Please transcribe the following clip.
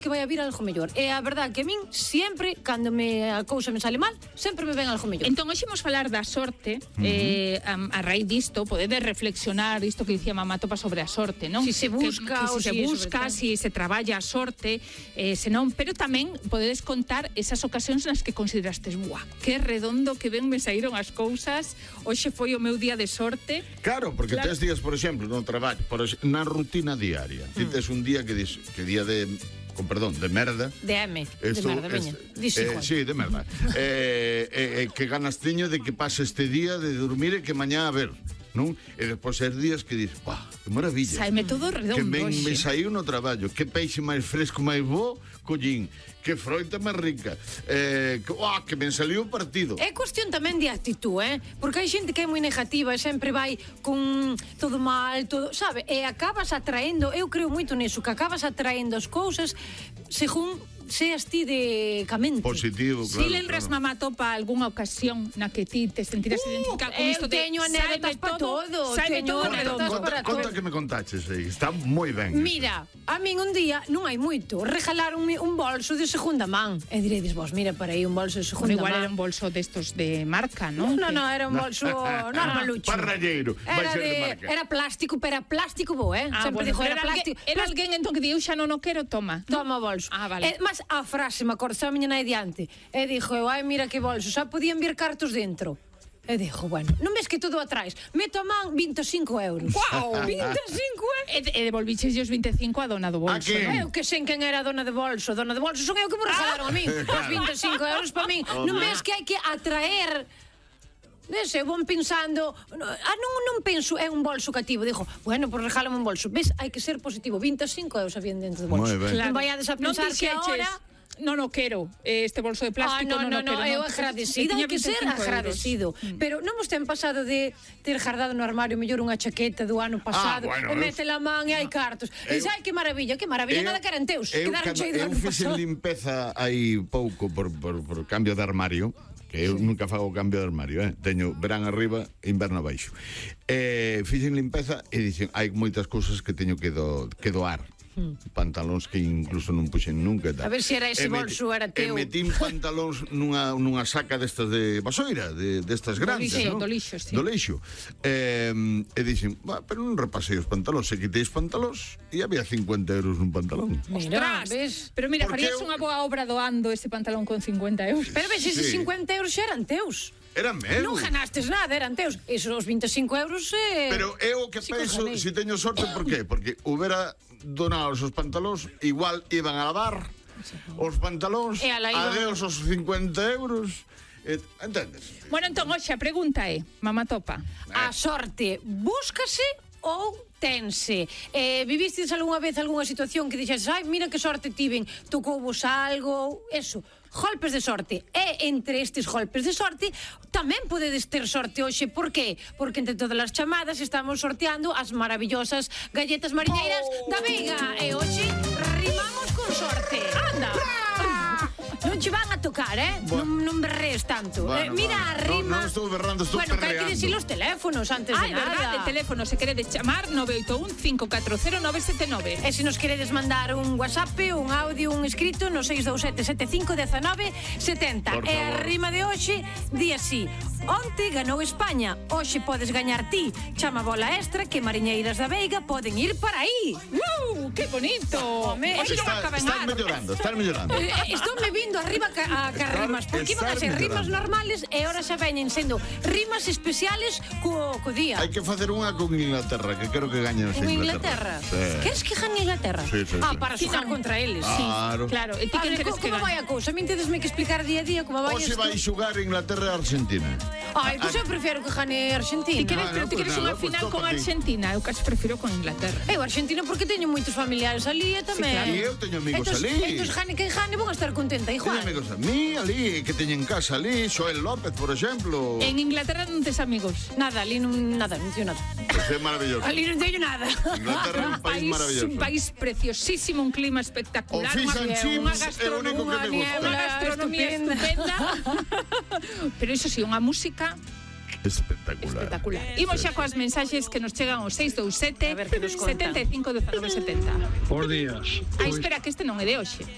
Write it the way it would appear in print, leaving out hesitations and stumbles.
que vai a vir algo mellor. E a verdad que a min sempre, cando a cousa me sale mal, sempre me ven algo mellor. Entón, hoxe imos falar da sorte. A raíz disto, podedes reflexionar isto que dicía Mamá Topa sobre a sorte, non? Si se busca, ou se busca, si se traballa a sorte, senón, pero tamén podedes contar esas ocasións nas que considerastes, buah, que redondo, que ben me saíron as cousas, hoxe foi o meu día de sorte. Claro, porque tes días, por exemplo, no traballo, na rutina diaria, si tes un día que día de... con perdón, de merda. De M, de merda, veña. Sí, de merda. Que ganas teño de que pase este día de dormir e que mañá a ver, non? E despois hai días que dis, pá, que maravilla. Saime todo redondo. Que me saiu no traballo, que peixe máis fresco, máis bo, collín, que froita máis rica, que me saliu o partido. É cuestión tamén de actitud, porque hai xente que é moi negativa e sempre vai con todo mal, todo, sabe? E acabas atraendo, eu creo moito niso, que acabas atraendo as cousas según seas ti de camente. Positivo, claro. Si lembras, Mamá Topa, algunha ocasión na que ti te sentiras identificada con isto de... Eu teño anécdotas para todo. Saime todo redondo. Conta que me contaches aí, está moi ben. Mira, a min un día, non hai moito, regalaronme un bolso de segunda man. E diredes vos, mira, para aí un bolso de segunda man. Igual era un bolso destos de marca, non? Non, era un bolso normalucho. Parralleiro, vai ser de marca. Era plástico, pero plástico bo, Sempre dixo, era plástico. Era alguén entón que di, eu xa non o quero, toma. Toma o bolso. Vale. Mas a frase, me acordo, xa a miña nai diante, e dixo, ai, mira que bolso, xa podían vir cartos dentro. E dixo, bueno, non ves que todo atrás, meto a man 25 euros. Guau, 25 euros. E devolviches os 25 a dona do bolso, non? Eu que sei quen era a dona de bolso. Dona de bolso son eu que me regalaron a min. Os 25 euros para min. Non ves que hai que atraer... Ves, eu vou pensando, non penso, é un bolso cativo, digo, bueno, pues regálame un bolso. Ves, hai que ser positivo, 25 euros habían dentro do bolso. Non vayades a pensar que agora... Non o quero, este bolso de plástico non o quero. Eu agradecido, hai que ser agradecido. Pero non vos ten pasado de ter guardado no armario mellor unha chaqueta do ano pasado e mete la man e hai cartos. E ai, que maravilla, nada que eran teus. Quedaron cheios do ano pasado. Eu fixen limpeza aí pouco por cambio de armario, que eu nunca fago cambio de armario, teño verán arriba e inverno abaixo. Fixen limpeza e dixen, hai moitas cousas que teño que doar. Pantalóns que incluso non puxen nunca. A ver se era ese bolso, era teu. E metín pantalóns nunha saca destas de vasoira, destas grandes, do lixo, sí. Do lixo. E dixen, pero non repasei os pantalóns, se quitei os pantalóns e había 50 euros nun pantalón. Mira, ves? Pero mira, farías unha boa obra doando ese pantalón con 50 euros. Pero ves, eses 50 euros xa eran teus. Eran meus. Non ganastes nada, eran teus. Esos 25 euros Pero eu o que penso, se teño sorte, por qué? Porque hubiera donado os pantalóns, igual iban a lavar os pantalóns, adeus os 50 euros. Entendes? Bueno, entón, hoxe a pregunta é, Mamá Topa, a sorte búscase ou tense? Vivistes algunha vez algunha situación que dixes, ai, mira que sorte tiven, tocouvos algo, eso, golpes de sorte. E entre estes golpes de sorte tamén podedes ter sorte hoxe. Por qué? Porque entre todas as chamadas estamos sorteando as maravillosas galletas mariñeiras da Veiga. E hoxe rimamos con sorte. Anda! Non che van a tocar, non berrees tanto. Mira a rima. Non estou berrando, estou perreando. Bueno, que hai que dicir os teléfonos antes de nada. Verdade, teléfono, se queredes chamar 981-540-979. E se nos queredes mandar un WhatsApp, un audio, un escrito no 627-75-19-70. E a rima de hoxe di así: onte ganou España, hoxe podes gañar ti. Chama bola extra que mariñeiras da Veiga poden ir para aí. Que bonito. Estás mellorando. Estou me vindo arriba a rimas, porque iban a ser rimas normales e ahora xa veñen sendo rimas especiales co día. Hai que facer unha con Inglaterra, que creo que gañan con Inglaterra. Queres que gañe Inglaterra? Sí. Para xogar contra eles. Claro. E ti quen queres que gañe? Como vai a cousa? A min tedesme que explicar día a día como vai isto. Hoxe vai xogar Inglaterra e Argentina. Ai, pois eu prefiro que gane Argentina. Ti queres unha final con Argentina? Eu casi prefiro con Inglaterra. Eu Argentina porque teño moitos familiares ali e tamén. E eu teño amigos ali. Entón, gane que gane, vou a estar contenta igual. Teño amigos a mí ali, que teñen casa ali, Xoel López, por exemplo. En Inglaterra non tes amigos? Nada, ali non teño nada. Pois é maravilloso. Ali non teño nada. Inglaterra é un país maravilloso. Un país preciosísimo, un clima espectacular. O fish and chips é o único que me gusta. Unha gastronomía estupenda. Pero iso sí, unha música espectacular. Imos xa coas mensaxes que nos chegan ao 627 75 19 70. Por días. Espera, que este non é de hoxe.